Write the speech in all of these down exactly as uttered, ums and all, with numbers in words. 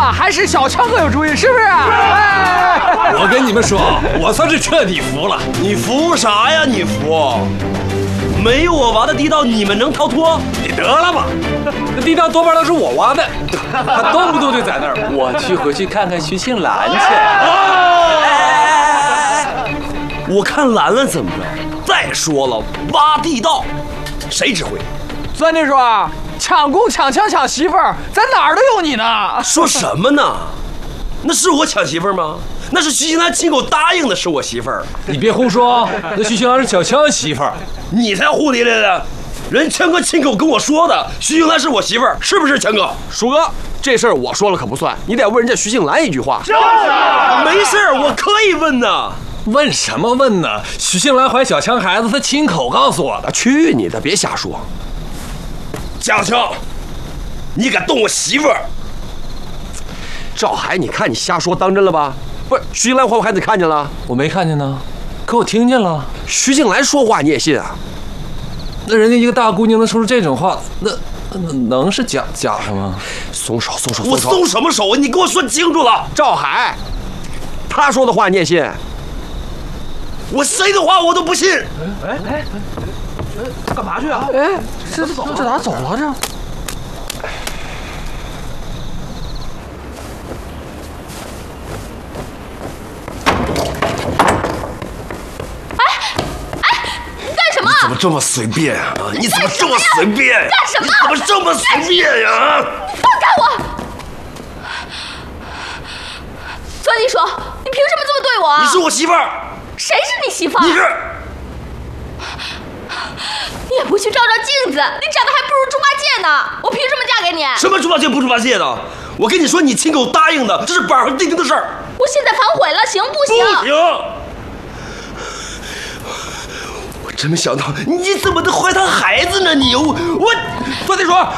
话，还是小强哥有主意，是不是？哎， 我跟你们说，我算是彻底服了。 你服啥呀？你服？没有我挖的地道，你们能逃脱？ 你得了吧，那地道多半都是我挖的，他动不动就在那儿。 我去回去看看徐庆兰去。 我看兰兰怎么着？再说了，挖地道，谁指挥？ 钻地说，抢功抢枪抢媳妇儿，在哪儿都有你呢。 说什么呢？那是我抢媳妇儿吗？那是徐庆兰亲口答应的，是我媳妇儿。 你别胡说，那徐庆兰是小强媳妇儿。 你才胡咧咧的，人强哥亲口跟我说的，徐庆兰是我媳妇儿，是不是强哥？ 叔哥，这事儿我说了可不算，你得问人家徐庆兰一句话。 没事儿，我可以问呐。 问什么问呢？徐庆兰怀小强孩子，她亲口告诉我的。 去你的，别瞎说。 小强，你敢动我媳妇儿？ 赵海，你看你瞎说当真了吧？不是，徐庆兰怀我孩子你看见了？ 我没看见呢，可我听见了。 徐庆兰说话你也信啊？ 那人家一个大姑娘能说出这种话，那那能是假假的吗？ 松手，松手， 我松什么手啊？你给我说清楚了。 赵海，他说的话你也信？ 我谁的话我都不信。 哎哎哎，干嘛去啊？哎，这这这咋走了这？ 怎么这么随便啊？你怎么这么随便？ 干什么？ 你怎么这么随便呀？ 放开我！钻地说，你凭什么这么对我？ 你是我媳妇儿。 谁是你媳妇儿？ 你是。 你也不去照照镜子，你长得还不如猪八戒呢！我凭什么嫁给你？ 什么猪八戒不猪八戒的？我跟你说，你亲口答应的，这是板上钉钉的事儿。 我现在反悔了，行不行？ 不行。真没想到，你怎么能怀他孩子呢？你我我， 钻地说，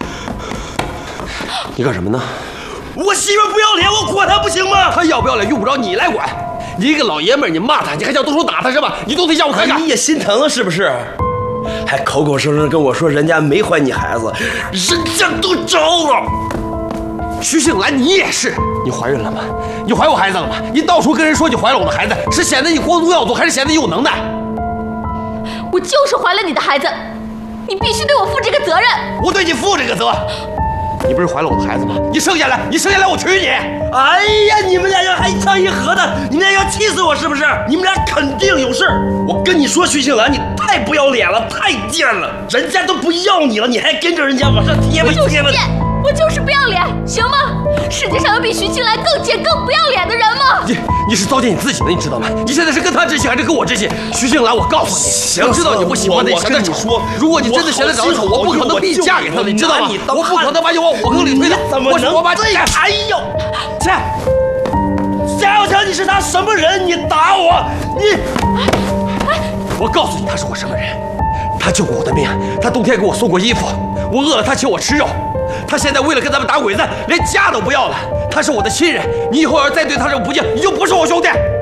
你干什么呢？ 我媳妇不要脸，我管她不行吗？ 她要不要脸用不着你来管。你一个老爷们儿，你骂她，你还想动手打她是吧？你动她一下我看看。 你也心疼了是不是？还口口声声跟我说人家没怀你孩子，人家都招了。 徐庆兰，你也是，你怀孕了吗？你怀我孩子了吗？你到处跟人说你怀了我的孩子，是显得你光宗耀祖，还是显得你有能耐？ 我就是怀了你的孩子，你必须对我负这个责任。 我对你负这个责。你不是怀了我的孩子吗？你生下来，你生下来我娶你。 哎呀，你们俩要还一唱一和的，你们俩要气死我是不是？你们俩肯定有事。我跟你说，徐庆兰，你太不要脸了，太贱了，人家都不要你了，你还跟着人家往上贴吧贴吧。 我就是贱，我就是不要脸，行吗？世界上有比徐庆兰更贱、更不要脸的人吗？ 你你是糟践你自己的，你知道吗？你现在是跟他置气还是跟我置气？徐庆兰，我告诉你，我知道你不喜欢他，你嫌他丑。如果你真的嫌他长得丑，我不可能逼你嫁给他的，你知道吗？我不可能把你往火坑里推的。 怎么能我把这？ 哎呦，切！夏小强，你是他什么人？你打我！你， 我告诉你，他是我什么人？他救过我的命，他冬天给我送过衣服，我饿了他请我吃肉。他现在为了跟咱们打鬼子，连家都不要了。他是我的亲人，你以后要是再对他这么不敬，你就不是我兄弟。